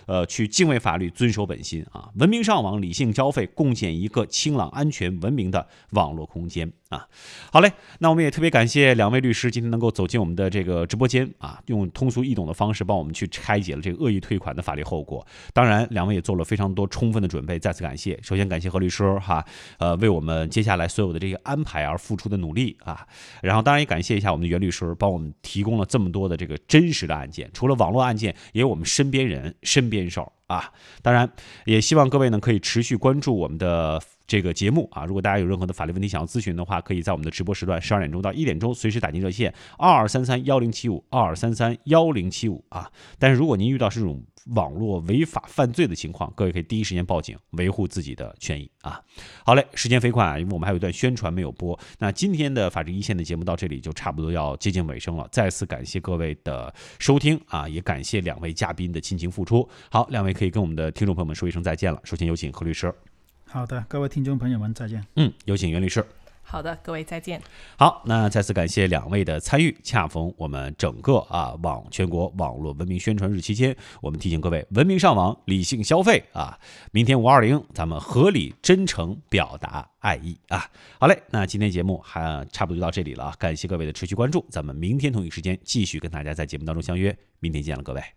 去敬畏法律，遵守本心啊，文明上网，理性消费，共建一个清朗、安全、文明的网络空间啊。好嘞，那我们也特别感谢两位律师今天能够走进我们的这个直播间啊，用通俗易懂的方式帮我们去拆解了这个恶意退款的法律后果。当然，两位也做了非常多充分的准备，再次感谢。首先感谢何律师哈，为我们接下来所有的这个安排而付出的努力啊。然后当然也感谢一下我们的袁律师，帮我们提供了这么多的这个真实的案件，除了网络案件，也有我们身边人、身边手啊。当然，也希望各位呢可以持续关注我们的这个节目啊。如果大家有任何的法律问题想要咨询的话，可以在我们的直播时段12点钟到1点钟随时打进热线2233107522331075啊。但是如果您遇到这种网络违法犯罪的情况，各位可以第一时间报警，维护自己的权益啊。好嘞，时间飞快啊，因为我们还有一段宣传没有播。那今天的法治一线的节目到这里就差不多要接近尾声了，再次感谢各位的收听啊，也感谢两位嘉宾的亲情付出。好，两位可以跟我们的听众朋友们说一声再见了。首先有请何律师。 好的，各位听众朋友们再见。 有请袁律师。 好的，各位再见。 好，那再次感谢两位的参与。恰逢我们整个全国网络文明宣传日期间，我们提醒各位文明上网，理性消费啊。明天520，咱们合理真诚表达爱意啊。好嘞，那今天节目还差不多就到这里了，感谢各位的持续关注，咱们明天同一时间继续跟大家在节目当中相约，明天见了各位。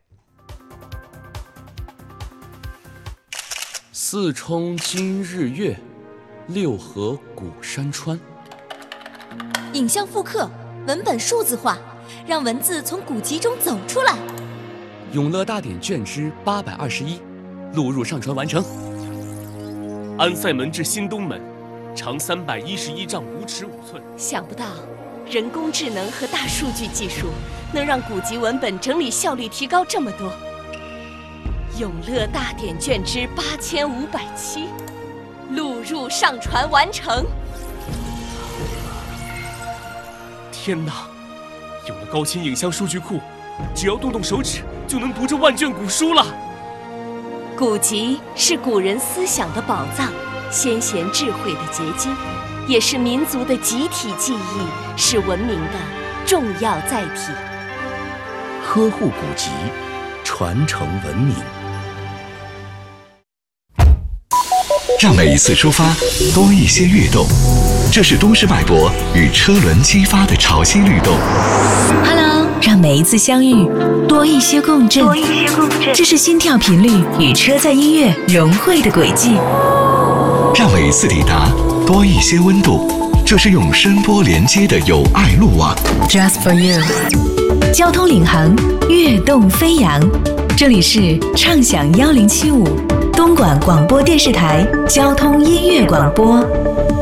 四冲今日月，六合古山川。 影像复刻，文本数字化，让文字从古籍中走出来。 永乐大典卷之821，录入上传完成。 安塞门至新东门，长311丈5尺5寸。 想不到，人工智能和大数据技术能让古籍文本整理效率提高这么多。永乐大典卷之8507，录入上传完成。 天哪！有了高清影像数据库，只要动动手指就能读这万卷古书了。 古籍是古人思想的宝藏，先贤智慧的结晶，也是民族的集体记忆，是文明的重要载体。 呵护古籍，传承文明。让每一次出发多一些跃动，这是都市脉搏与车轮激发的潮汐律动。 Hello， 让每一次相遇多一些共振，这是心跳频率与车载音乐融汇的轨迹。 让每一次抵达多一些温度，这是用声波连接的友爱路网。 Just for you， 交通领航，跃动飞扬。这里是畅享1075。东莞广播电视台交通音乐广播。